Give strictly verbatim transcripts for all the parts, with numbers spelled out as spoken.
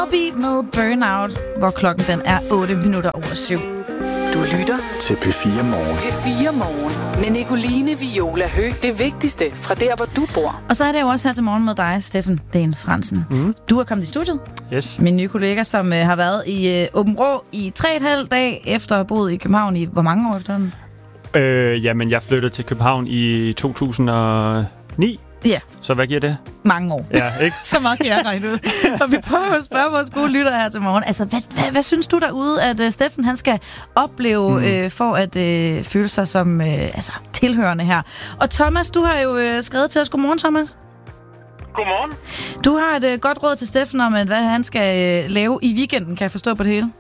Moby med Burnout, hvor klokken den er otte minutter over syv. Du lytter til P fire Morgen. P fire Morgen med Nicoline Viola Høgh. Det vigtigste fra der, hvor du bor. Og så er det jo også her til morgen med dig, Steffen Den Fransen. Mm. Du er kommet i studiet. Yes. Min nye kollega, som uh, har været i uh, Åben Rå i tre og et halvt dag efter at have boet i København i hvor mange år efterhånden? Øh, jamen, jeg flyttede til København i to tusind og ni. Ja. Så hvad giver det? Mange år. Ja, ikke? Så meget kan jeg regne ud. Og vi prøver at spørge vores gode lyttere her til morgen. Altså, hvad, hvad, hvad synes du derude, at uh, Steffen han skal opleve mm. øh, for at øh, føle sig som øh, altså, tilhørende her? Og Thomas, du har jo øh, skrevet til os. Godmorgen, Thomas. Godmorgen. Du har et øh, godt råd til Steffen om, at, hvad han skal øh, lave i weekenden, kan jeg forstå på det hele.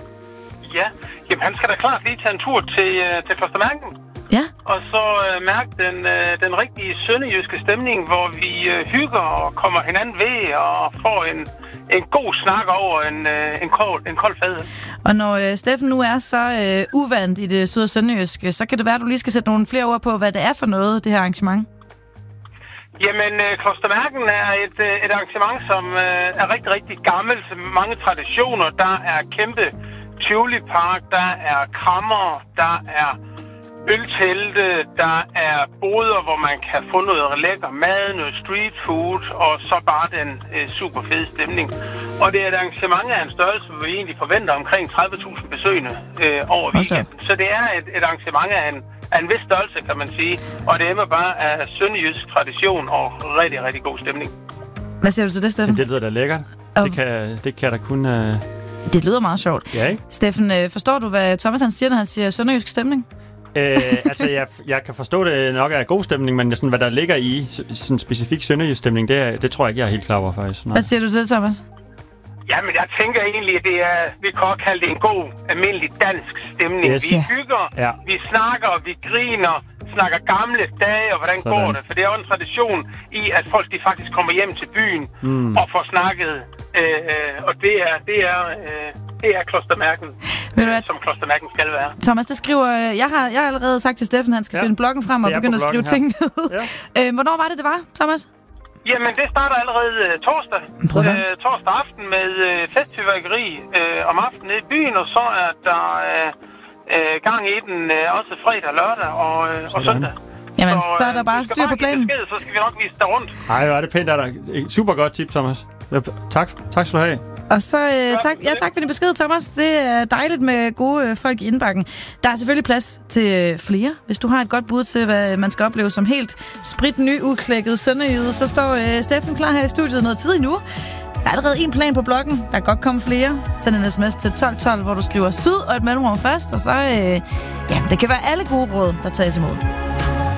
Ja, jamen han skal da klart lige tage en tur til, øh, til Klostermærken. Ja. Og så øh, mærke den, øh, den rigtige sønderjyske stemning, hvor vi øh, hygger og kommer hinanden ved og får en, en god snak over en, øh, en, kold, en kold fadøl. Og når øh, Steffen nu er så øh, uvandt i det syd- og sønderjyske, så kan det være, at du lige skal sætte nogle flere ord på, hvad det er for noget, det her arrangement. Jamen, øh, Klostermærken er et, øh, et arrangement, som øh, er rigtig, rigtig gammelt. Mange traditioner. Der er kæmpe Tivoli Park, der er krammer, der er øltelte, der er boder, hvor man kan få noget lækker mad, noget street food, og så bare den øh, super fede stemning. Og det er et arrangement af en størrelse, hvor vi egentlig forventer omkring tredive tusind besøgende øh, over weekenden. Så det er et, et arrangement af en, af en vis størrelse, kan man sige. Og det er bare af sønderjysk tradition og rigtig, rigtig god stemning. Hvad siger du til det, Steffen? Det lyder da lækkert. Det kan, det kan da kun... Øh... Det lyder meget sjovt. Ja, ikke? Steffen, øh, forstår du, hvad Thomas han siger, når han siger sønderjysk stemning? øh, altså, jeg, jeg kan forstå det nok er god stemning, men sådan, hvad der ligger i sådan en specifik sønderjysk stemning, det, det tror jeg ikke, jeg er helt klar over, faktisk. Nej. Hvad siger du til det, Thomas? Jamen, jeg tænker egentlig, at det er, vi kan også kalde det en god, almindelig dansk stemning. Yes. Vi hygger, ja. vi snakker, vi griner, snakker gamle dage, og hvordan sådan. Går det? For det er jo en tradition i, at folk de faktisk kommer hjem til byen mm. og får snakket. Øh, og det er, det er, øh, det er Klostermærken, øh, som Klostermærken skal være. Thomas, det skriver, jeg har, jeg har allerede sagt til Steffen, han skal ja. finde bloggen frem og begynde at skrive her. ting ned. Ja. øh, hvornår var det, det var, Thomas? Jamen, det starter allerede uh, torsdag. Uh, torsdag aften med uh, festfyrværkeri uh, om aftenen i byen, og så er der uh, uh, gang i den uh, også fredag, lørdag og, uh, og søndag. Jamen, så, så er der bare styr på planen. Besked, så skal vi nok vise dig rundt. Ej, hvor er det pænt af dig. Super godt tip, Thomas. Tak, tak skal du have. Og så øh, tak, ja, tak for din besked, Thomas. Det er dejligt med gode øh, folk i indbakken. Der er selvfølgelig plads til øh, flere. Hvis du har et godt bud til, hvad man skal opleve som helt spritny, uklækket sønderjyde, så står øh, Steffen klar her i studiet noget tid endnu. Der er allerede en plan på bloggen. Der kan godt komme flere. Send en sms til tolv tolv, hvor du skriver syd og et mellemrum først. Og så, øh, ja, det kan være alle gode råd, der tages imod.